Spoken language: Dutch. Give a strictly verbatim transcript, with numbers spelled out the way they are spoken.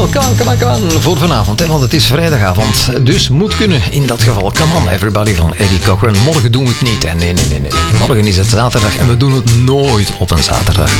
Come on, come on, come on. Voor vanavond, hè, want het is vrijdagavond. Dus moet kunnen in dat geval. Come on, everybody van Eddie Cochran. Morgen doen we het niet. En nee, nee, nee, nee. Morgen is het zaterdag en we doen het nooit op een zaterdag.